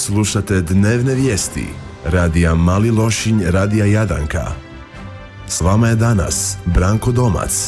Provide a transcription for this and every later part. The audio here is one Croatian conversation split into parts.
Slušate dnevne vijesti radija Mali Lošinj, radija Jadranka. S vama je danas Branko Domac.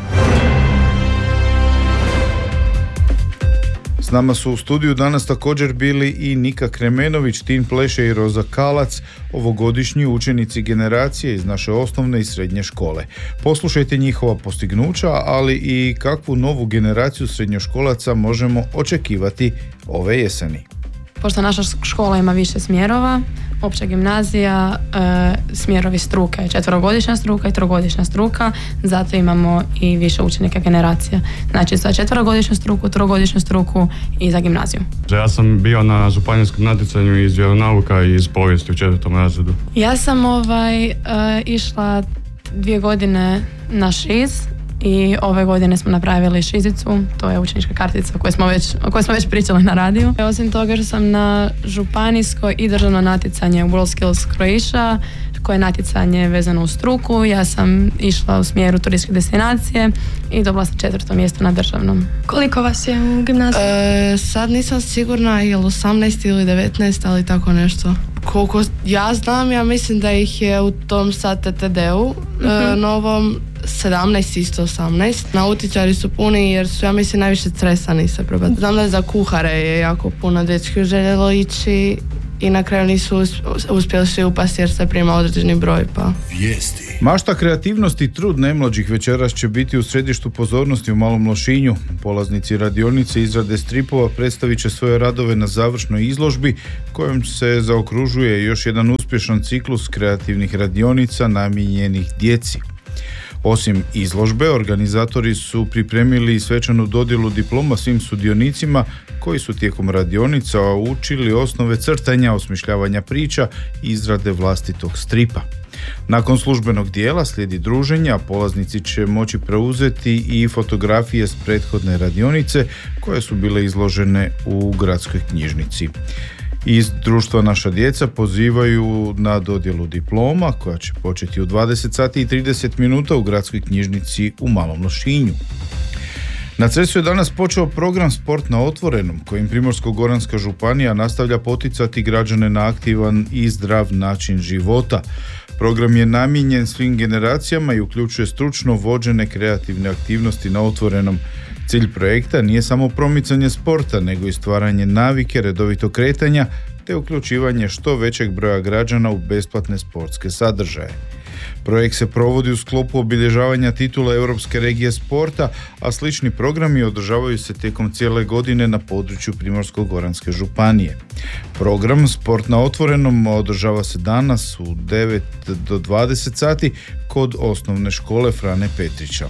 S nama su u studiju danas također bili i Nika Kremenović, Tin Pleše i Roza Kalac, ovogodišnji učenici generacije iz naše osnovne i srednje škole. Poslušajte njihova postignuća, ali i kakvu novu generaciju srednjoškolaca možemo očekivati ove jeseni. Pošto naša škola ima više smjerova, opća gimnazija, smjerovi struke, 4-godišnja struka i 3-godišnja struka, zato imamo i više učenika generacija. Znači za 4-godišnju struku, 3-godišnju struku i za gimnaziju. Ja sam bio na županijskom natjecanju iz vjeronauka i iz povijesti u 4. razredu. Ja sam išla 2 godine na šiz i ove godine smo napravili šizicu, to je učenička kartica o kojoj smo već pričali na radiju. Osim toga što sam na županijsko i državno natjecanje WorldSkills Croatia, koje je natjecanje vezano uz struku. Ja sam išla u smjeru turističke destinacije i dobila sam 4. mjesto na državnom. Koliko vas je u gimnaziji? Sad nisam sigurna je li 18 ili 19, ali tako nešto. Koliko ja znam, ja mislim da ih je u tom sad TTD-u novom 17, isto 18. Nautičari su puni jer su, ja mislim, najviše stresani se prebaciti. Znam da za kuhare je jako puno dečki željelo ići i na kraju nisu uspjeli svi upasti jer se prima određeni broj. Vijesti. Mašta, kreativnost i trud najmlađih večeras će biti u središtu pozornosti u Malom Lošinju. Polaznici radionice izrade stripova predstavit će svoje radove na završnoj izložbi kojom se zaokružuje još jedan uspješan ciklus kreativnih radionica namijenjenih djeci. Osim izložbe, organizatori su pripremili svečanu dodjelu diploma svim sudionicima koji su tijekom radionica učili osnove crtanja, osmišljavanja priča i izrade vlastitog stripa. Nakon službenog dijela slijedi druženje, a polaznici će moći preuzeti i fotografije s prethodne radionice koje su bile izložene u gradskoj knjižnici. Iz društva Naša djeca pozivaju na dodjelu diploma koja će početi u 20 sati i 30 minuta u gradskoj knjižnici u Malom Lošinju. Na Cresu je danas počeo program Sport na otvorenom kojim Primorsko-goranska županija nastavlja poticati građane na aktivan i zdrav način života. Program je namijenjen svim generacijama i uključuje stručno vođene kreativne aktivnosti na otvorenom. Cilj projekta nije samo promicanje sporta, nego i stvaranje navike redovitog kretanja te uključivanje što većeg broja građana u besplatne sportske sadržaje. Projekt se provodi u sklopu obilježavanja titula Europske regije sporta, a slični programi održavaju se tijekom cijele godine na području Primorsko-goranske županije. Program Sport na otvorenom održava se danas u 9 do 20 sati kod osnovne škole Frane Petrića.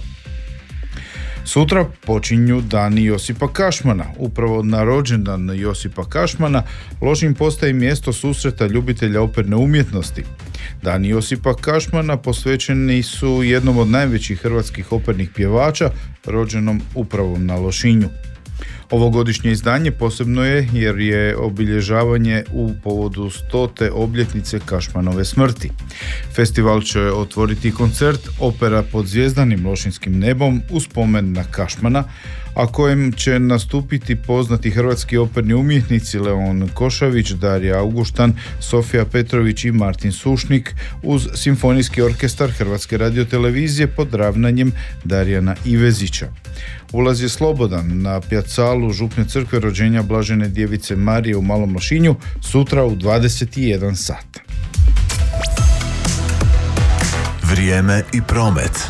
Sutra počinju dani Josipa Kašmana. Upravo na rođendan Josipa Kašmana Lošinj postaje mjesto susreta ljubitelja operne umjetnosti. Dani Josipa Kašmana posvećeni su jednom od najvećih hrvatskih opernih pjevača, rođenom upravo na Lošinju. Ovogodišnje izdanje posebno je jer je obilježavanje u povodu 100. obljetnice Kašmanove smrti. Festival će otvoriti koncert Opera pod zvjezdanim lošinjskim nebom u spomen na Kašmana, a kojem će nastupiti poznati hrvatski operni umjetnici Leon Košavić, Darija Auguštan, Sofija Petrović i Martin Sušnik uz Simfonijski orkestar Hrvatske radiotelevizije pod ravnanjem Darijana Ivezića. Ulaz je slobodan na pjacalu Župne crkve rođenja Blažene djevice Marije u Malom Lošinju sutra u 21 sat. Vrijeme i promet.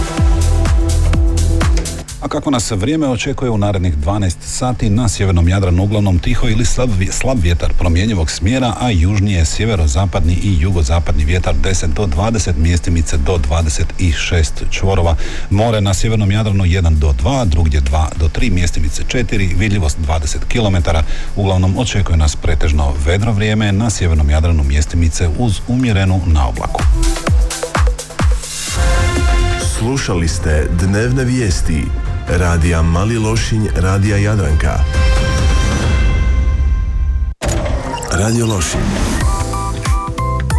A kako nas vrijeme očekuje u narednih 12 sati, na sjevernom Jadranu uglavnom tiho ili slab vjetar promjenjivog smjera, a južnije sjeverozapadni i jugozapadni vjetar 10 do 20, mjestimice do 26 čvorova. More na sjevernom Jadranu 1 do 2, drugdje 2 do 3, mjestimice 4, vidljivost 20 km. Uglavnom očekuje nas pretežno vedro vrijeme, na sjevernom Jadranu mjestimice uz umjerenu naoblaku. Slušali ste dnevne vijesti radija Mali Lošinj, radija Jadranka. Radio Lošinj